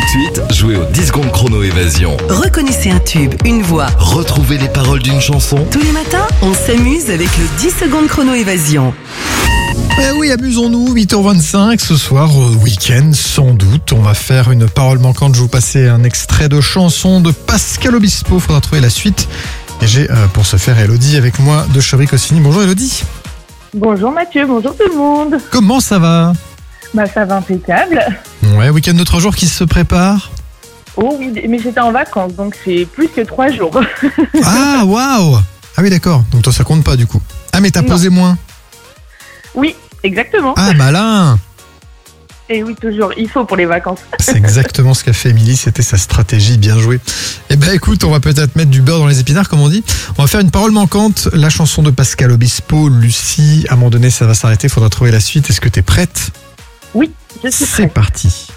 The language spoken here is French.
de suite, jouez au 10 secondes chrono évasion. Reconnaissez un tube, une voix. Retrouvez les paroles d'une chanson. Tous les matins, on s'amuse avec le 10 secondes chrono évasion. Oui, amusons-nous, 8h25, ce soir, week-end, sans doute. On va faire une parole manquante. Je vais vous passer un extrait de chanson de Pascal Obispo. Faudra trouver la suite. Et j'ai, pour ce faire, Elodie avec moi de Chavry-Cossigny. Bonjour Elodie. Bonjour Mathieu, bonjour tout le monde. Comment ça va ? Ça va impeccable. Ouais, week-end de 3 jours qui se prépare. Oh oui, mais j'étais en vacances, donc c'est plus que 3 jours. Ah, waouh. Ah oui, d'accord. Donc toi, ça compte pas du coup. Ah, mais t'as Non. posé moins. Oui, exactement. Ah, malin. Et oui, toujours, il faut pour les vacances. C'est exactement ce qu'a fait Émilie, c'était sa stratégie, bien joué. Eh ben écoute, on va peut-être mettre du beurre dans les épinards, comme on dit. On va faire une parole manquante, la chanson de Pascal Obispo, Lucie. À un moment donné, ça va s'arrêter, faudra trouver la suite. Est-ce que t'es prête ? Oui, je suis C'est prête. parti.